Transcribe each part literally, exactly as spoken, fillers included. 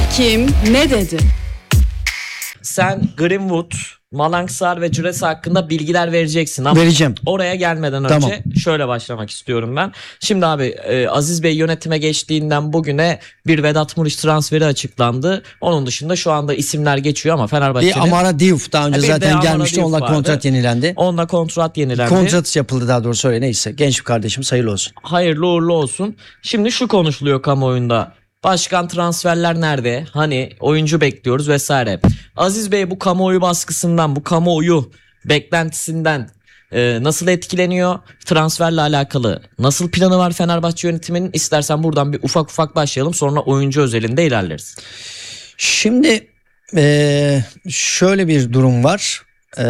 Kim ne dedi? Sen Greenwood, Malang Sarr ve Cüresi hakkında bilgiler vereceksin ama vereceğim. Oraya gelmeden önce Tamam. şöyle başlamak istiyorum ben. Şimdi abi e, Aziz Bey yönetime geçtiğinden bugüne bir Vedat Muriç transferi açıklandı. Onun dışında şu anda isimler geçiyor ama Fenerbahçe'nin... Bir Amara Diouf daha önce Bir zaten Amara gelmişti. Diouf Onunla vardı. kontrat yenilendi. Onunla kontrat yenilendi. Kontrat yapıldı daha doğrusu, öyle neyse. Genç bir kardeşim, hayırlı olsun. Hayırlı uğurlu olsun. Şimdi şu konuşuluyor kamuoyunda. Başkan transferler nerede? Hani oyuncu bekliyoruz vesaire. Aziz Bey bu kamuoyu baskısından, bu kamuoyu beklentisinden e, nasıl etkileniyor? Transferle alakalı nasıl planı var Fenerbahçe yönetiminin? İstersen buradan bir ufak ufak başlayalım, sonra oyuncu özelinde ilerleriz. Şimdi e, şöyle bir durum var. E,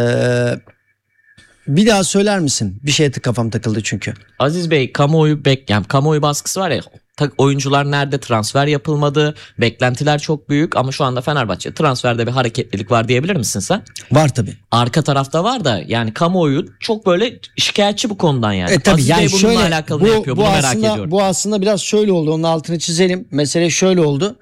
bir daha söyler misin? Bir şeye kafam takıldı çünkü. Aziz Bey kamuoyu bek yani kamuoyu baskısı var ya. Oyuncular nerede, transfer yapılmadı, beklentiler çok büyük ama şu anda Fenerbahçe transferde bir hareketlilik var diyebilir misin sen? Var tabii. Arka tarafta var da yani kamuoyu çok böyle şikayetçi bu konudan yani. E, tabii Aziz yani Bey bununla şöyle, alakalı bu, ne yapıyor bu bunu aslında, merak ediyorum. Bu aslında biraz şöyle oldu, onun altını çizelim. Mesele şöyle oldu.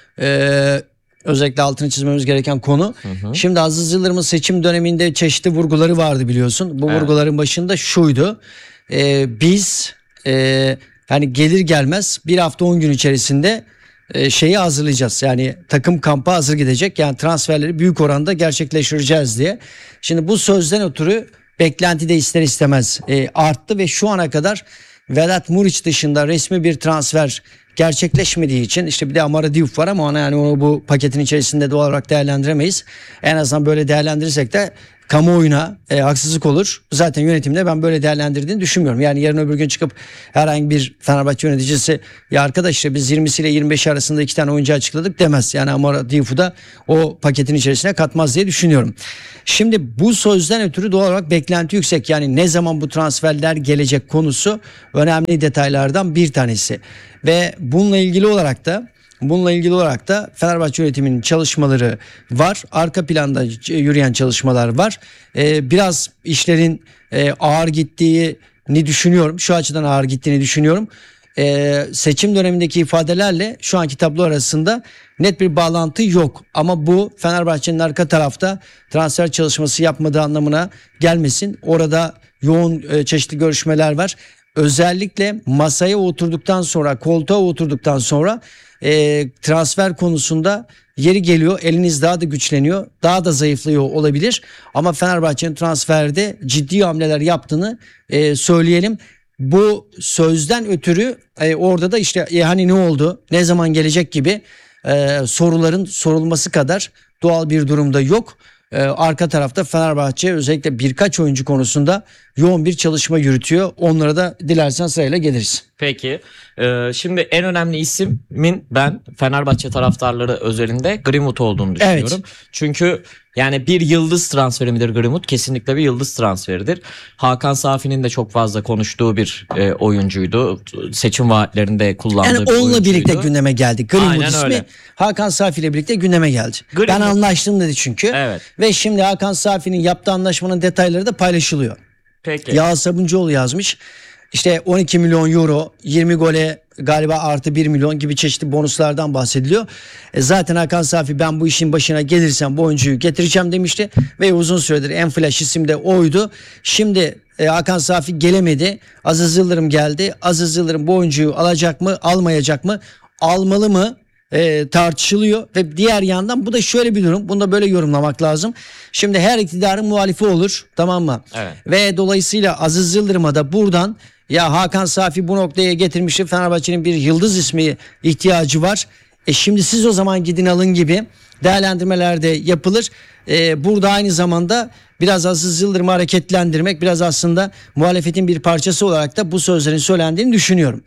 Ee, özellikle altını çizmemiz gereken konu. Hı hı. Şimdi Aziz Yıldırım'ın seçim döneminde çeşitli vurguları vardı biliyorsun. Bu evet. vurguların başında şuydu. Ee, biz... E, Yani gelir gelmez bir hafta on gün içerisinde e, şeyi hazırlayacağız. Yani takım kampa hazır gidecek. Yani transferleri büyük oranda gerçekleştireceğiz diye. Şimdi bu sözden ötürü beklenti de ister istemez e, arttı ve şu ana kadar Vedat Muriç dışında resmi bir transfer gerçekleşmediği için, işte bir de Amara Diouf var ama ona yani onu bu paketin içerisinde doğal olarak değerlendiremeyiz. En azından böyle değerlendirirsek de kamuoyuna e, haksızlık olur. Zaten yönetimde ben böyle değerlendirdiğini düşünmüyorum. Yani yarın öbür gün çıkıp herhangi bir Fenerbahçe yöneticisi ya arkadaş işte biz yirmisiyle yirmi beşi arasında iki tane oyuncu açıkladık demez. Yani Amara Diouf'u da o paketin içerisine katmaz diye düşünüyorum. Şimdi bu sözden ötürü doğal olarak beklenti yüksek. Yani ne zaman bu transferler gelecek konusu önemli detaylardan bir tanesi. Ve bununla ilgili olarak da Bununla ilgili olarak da Fenerbahçe yönetiminin çalışmaları var. Arka planda yürüyen çalışmalar var. Ee, biraz işlerin e, ağır gittiğini düşünüyorum. Şu açıdan ağır gittiğini düşünüyorum. Ee, seçim dönemindeki ifadelerle şu anki tablo arasında net bir bağlantı yok. Ama bu Fenerbahçe'nin arka tarafta transfer çalışması yapmadığı anlamına gelmesin. Orada yoğun e, çeşitli görüşmeler var. Özellikle masaya oturduktan sonra, koltuğa oturduktan sonra e, transfer konusunda yeri geliyor, eliniz daha da güçleniyor, daha da zayıflıyor olabilir. Ama Fenerbahçe'nin transferde ciddi hamleler yaptığını e, söyleyelim. Bu sözden ötürü e, orada da işte e, hani ne oldu, ne zaman gelecek gibi e, soruların sorulması kadar doğal bir durumda yok. Ee, arka tarafta Fenerbahçe özellikle birkaç oyuncu konusunda yoğun bir çalışma yürütüyor. Onlara da dilersen sırayla geliriz. Peki. Ee, şimdi en önemli isimin ben Fenerbahçe taraftarları özelinde Greenwood olduğunu düşünüyorum. Evet. Çünkü yani bir yıldız transferi midir Greenwood? Kesinlikle bir yıldız transferidir. Hakan Safi'nin de çok fazla konuştuğu bir e, oyuncuydu. Seçim vaatlerinde kullandığı yani bir oyuncuydu. Onunla birlikte gündeme geldi. Greenwood Aynen ismi öyle. Hakan Safi ile birlikte gündeme geldi. Greenwood. Ben anlaştım dedi çünkü. Evet. Ve şimdi Hakan Safi'nin yaptığı anlaşmanın detayları da paylaşılıyor. Peki. Yağız Sabuncuoğlu yazmış. İşte on iki milyon euro, yirmi gole galiba artı bir milyon gibi çeşitli bonuslardan bahsediliyor. E zaten Hakan Safi ben bu işin başına gelirsem bu oyuncuyu getireceğim demişti. Ve uzun süredir en flash isim de oydu. Şimdi e, Hakan Safi gelemedi. Aziz Yıldırım geldi. Aziz Yıldırım bu oyuncuyu alacak mı, almayacak mı, almalı mı? E, tartışılıyor ve diğer yandan bu da şöyle bir durum, bunu da böyle yorumlamak lazım. Şimdi her iktidarın muhalifi olur, tamam mı? Evet. Ve dolayısıyla Aziz Yıldırım'a da buradan ya Hakan Safi bu noktaya getirmişti, Fenerbahçe'nin bir yıldız ismi ihtiyacı var. E şimdi siz o zaman gidin alın gibi değerlendirmelerde yapılır. E, burada aynı zamanda biraz Aziz Yıldırım'ı hareketlendirmek, biraz aslında muhalefetin bir parçası olarak da bu sözlerin söylendiğini düşünüyorum.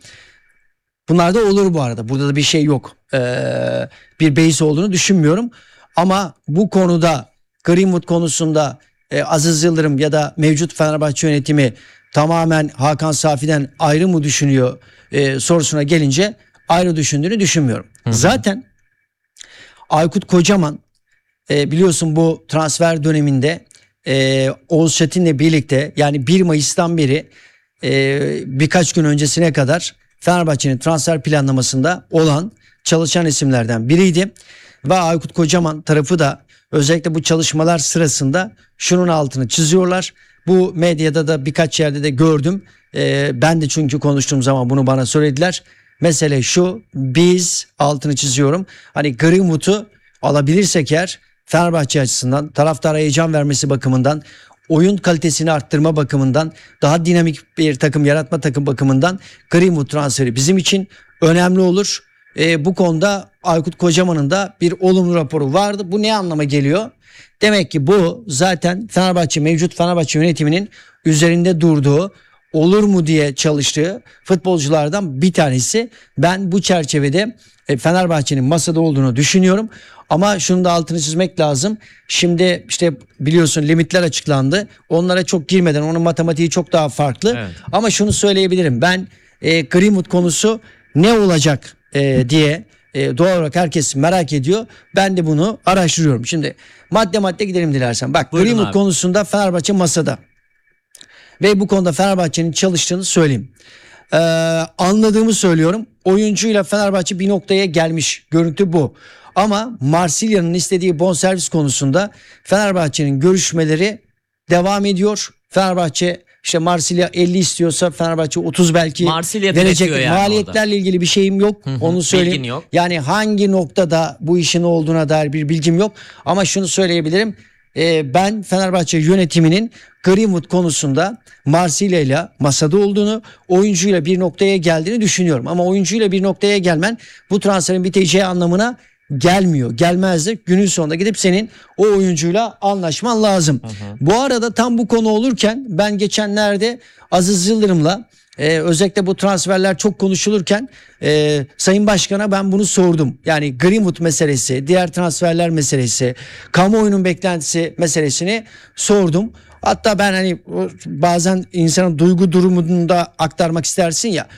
Bunlar da olur bu arada. Burada da bir şey yok. Ee, bir beis olduğunu düşünmüyorum. Ama bu konuda Greenwood konusunda e, Aziz Yıldırım ya da mevcut Fenerbahçe yönetimi tamamen Hakan Safi'den ayrı mı düşünüyor e, sorusuna gelince ayrı düşündüğünü düşünmüyorum. Hı hı. Zaten Aykut Kocaman e, biliyorsun bu transfer döneminde e, Oğuz Çetin'le birlikte yani bir Mayıs'tan beri e, birkaç gün öncesine kadar Fenerbahçe'nin transfer planlamasında olan çalışan isimlerden biriydi. ve Aykut Kocaman tarafı da özellikle bu çalışmalar sırasında şunun altını çiziyorlar. Bu medyada da birkaç yerde de gördüm. Ee, ben de çünkü konuştuğum zaman bunu bana söylediler. Mesele şu, biz altını çiziyorum. Hani Greenwood'u alabilirsek eğer Fenerbahçe açısından, taraftara heyecan vermesi bakımından, oyun kalitesini arttırma bakımından, daha dinamik bir takım yaratma takım bakımından Greenwood transferi bizim için önemli olur. E, bu konuda Aykut Kocaman'ın da bir olumlu raporu vardı. Bu ne anlama geliyor? Demek ki bu zaten Fenerbahçe, mevcut Fenerbahçe yönetiminin üzerinde durduğu, olur mu diye çalıştığı futbolculardan bir tanesi. Ben bu çerçevede e, Fenerbahçe'nin masada olduğunu düşünüyorum. Ama şunu da altını çizmek lazım. Şimdi işte biliyorsun limitler açıklandı. Onlara çok girmeden, onun matematiği çok daha farklı. Evet. Ama şunu söyleyebilirim. Ben e, Greenwood konusu ne olacak e, diye e, doğal olarak herkes merak ediyor. Ben de bunu araştırıyorum. Şimdi madde madde gidelim dilersen. Bak, Buyurun Greenwood abi. konusunda Fenerbahçe masada. Ve bu konuda Fenerbahçe'nin çalıştığını söyleyeyim. Ee, anladığımı söylüyorum. Oyuncuyla Fenerbahçe bir noktaya gelmiş. Görüntü bu. Ama Marsilya'nın istediği bonservis konusunda Fenerbahçe'nin görüşmeleri devam ediyor. Fenerbahçe işte Marsilya elli istiyorsa Fenerbahçe otuz belki Marsilya verecek. diretiyor yani Maliyetlerle ilgili bir şeyim yok. Hı hı, Onu söyleyeyim. bilgin yok. Yani hangi noktada bu işin olduğuna dair bir bilgim yok. Ama şunu söyleyebilirim. Ee, ben Fenerbahçe yönetiminin Greenwood konusunda Marsilya ile masada olduğunu, oyuncuyla bir noktaya geldiğini düşünüyorum. Ama oyuncuyla bir noktaya gelmen bu transferin biteceği anlamına gelmiyor. Gelmezdi. Günün sonunda gidip senin o oyuncuyla anlaşman lazım. Hı hı. Bu arada tam bu konu olurken ben geçenlerde Aziz Yıldırım'la Ee, özellikle bu transferler çok konuşulurken e, Sayın Başkan'a ben bunu sordum. Yani Greenwood meselesi, diğer transferler meselesi, kamuoyunun beklentisi meselesini sordum. Hatta ben hani bazen insanın duygu durumunu da aktarmak istersin ya.